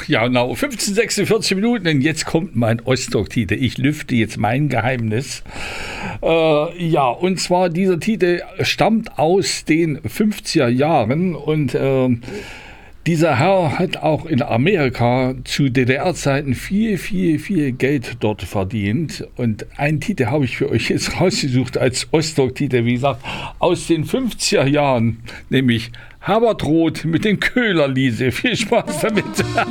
Ja, genau. 15:46 Minuten, und jetzt kommt mein Ostdok-Titel. Ich lüfte jetzt mein Geheimnis. Und zwar dieser Titel stammt aus den 50er Jahren und dieser Herr hat auch in Amerika zu DDR-Zeiten viel Geld dort verdient. Und einen Titel habe ich für euch jetzt rausgesucht als Ostdok-Titel, wie gesagt, aus den 50er Jahren, nämlich Herbert Roth mit den Köhlerliese. Viel Spaß damit.